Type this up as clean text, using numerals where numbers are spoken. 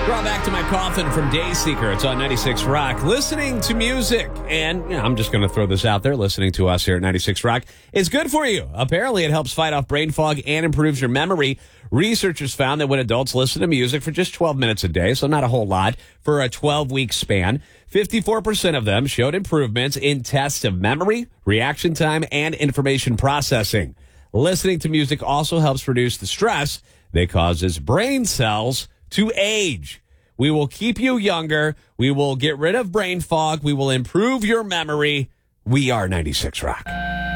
Brought back to my coffin from Dayseeker. It's on 96 Rock. Listening to music, and I'm just going to throw this out there, listening to us here at 96 Rock is good for you. Apparently, it helps fight off brain fog and improves your memory. Researchers found that when adults listen to music for just 12 minutes a day, so not a whole lot, for a 12-week span, 54% of them showed improvements in tests of memory, reaction time, and information processing. Listening to music also helps reduce the stress that causes brain cells to age. We will keep you younger. We will get rid of brain fog. We will improve your memory. We are 96 Rock.